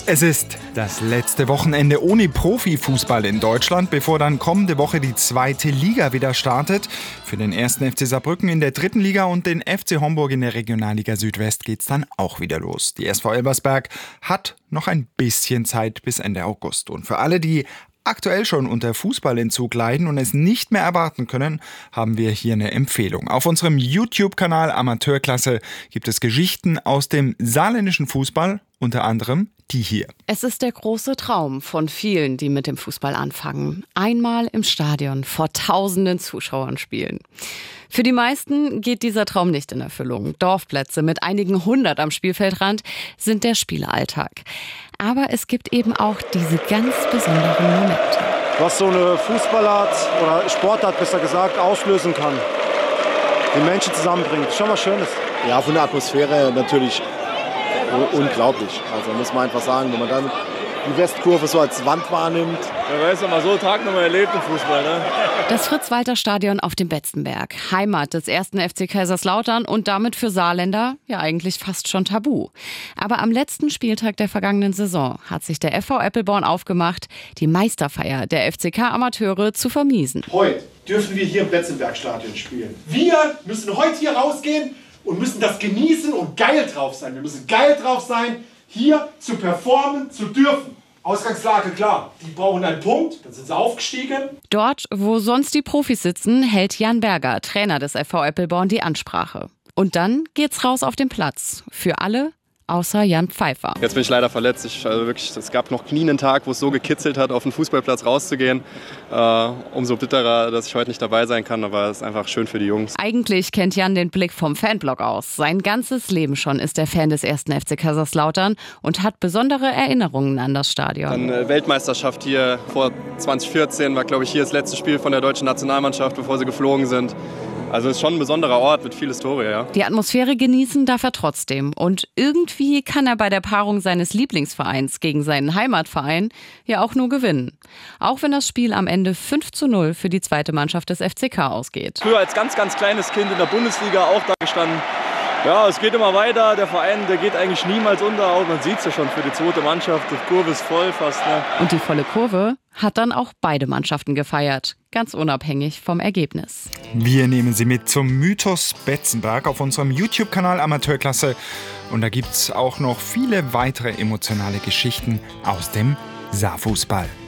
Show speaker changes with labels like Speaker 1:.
Speaker 1: Es ist das letzte Wochenende ohne Profifußball in Deutschland, bevor dann kommende Woche die zweite Liga wieder startet. Für den 1. FC Saarbrücken in der 3. Liga und den FC Homburg in der Regionalliga Südwest geht's dann auch wieder los. Die SV Elversberg hat noch ein bisschen Zeit bis Ende August. Und für alle, die aktuell schon unter Fußballentzug leiden und es nicht mehr erwarten können, haben wir hier eine Empfehlung. Auf unserem YouTube-Kanal Amateurklasse gibt es Geschichten aus dem saarländischen Fußball, unter anderem die hier.
Speaker 2: Es ist der große Traum von vielen, die mit dem Fußball anfangen. Einmal im Stadion vor tausenden Zuschauern spielen. Für die meisten geht dieser Traum nicht in Erfüllung. Dorfplätze mit einigen hundert am Spielfeldrand sind der Spielalltag. Aber es gibt eben auch diese ganz besonderen Momente.
Speaker 3: Was so eine Fußballart oder Sportart besser gesagt auslösen kann. Die Menschen zusammenbringt. Schon was Schönes.
Speaker 4: Ja, von der Atmosphäre natürlich unglaublich. Also muss man einfach sagen, wenn man dann die Westkurve so als Wand wahrnimmt.
Speaker 5: Wer weiß, wenn man so einen Tag nochmal erlebt im Fußball, ne?
Speaker 2: Das Fritz-Walter-Stadion auf dem Betzenberg, Heimat des 1. FC Kaiserslautern und damit für Saarländer ja eigentlich fast schon tabu. Aber am letzten Spieltag der vergangenen Saison hat sich der FV Eppelborn aufgemacht, die Meisterfeier der FCK-Amateure zu vermiesen.
Speaker 6: Heute dürfen wir hier im Betzenberg-Stadion spielen. Wir müssen heute hier rausgehen und müssen das genießen und geil drauf sein. Wir müssen geil drauf sein, hier zu performen, zu dürfen. Ausgangslage klar, die brauchen einen Punkt, dann sind sie aufgestiegen.
Speaker 2: Dort, wo sonst die Profis sitzen, hält Jan Berger, Trainer des FV Eppelborn, die Ansprache. Und dann geht's raus auf den Platz. Für alle außer Jan Pfeiffer.
Speaker 5: Jetzt bin ich leider verletzt. Es gab noch nie einen Tag, wo es so gekitzelt hat, auf den Fußballplatz rauszugehen. Umso bitterer, dass ich heute nicht dabei sein kann, aber es ist einfach schön für die Jungs.
Speaker 2: Eigentlich kennt Jan den Blick vom Fanblock aus. Sein ganzes Leben schon ist er Fan des 1. FC Kaiserslautern und hat besondere Erinnerungen an das Stadion.
Speaker 5: Eine Weltmeisterschaft hier vor 2014 war, glaube ich, hier das letzte Spiel von der deutschen Nationalmannschaft, bevor sie geflogen sind. Also es ist schon ein besonderer Ort mit viel Historie, ja.
Speaker 2: Die Atmosphäre genießen darf er trotzdem. Und irgendwie kann er bei der Paarung seines Lieblingsvereins gegen seinen Heimatverein ja auch nur gewinnen. Auch wenn das Spiel am Ende 5:0 für die zweite Mannschaft des FCK ausgeht.
Speaker 5: Früher als ganz, ganz kleines Kind in der Bundesliga auch da gestanden. Ja, es geht immer weiter. Der Verein, der geht eigentlich niemals unter. Auch man sieht es ja schon für die zweite Mannschaft. Die Kurve ist voll fast. Ne?
Speaker 2: Und die volle Kurve hat dann auch beide Mannschaften gefeiert. Ganz unabhängig vom Ergebnis.
Speaker 1: Wir nehmen Sie mit zum Mythos Betzenberg auf unserem YouTube-Kanal Amateurklasse. Und da gibt's auch noch viele weitere emotionale Geschichten aus dem Saarfußball.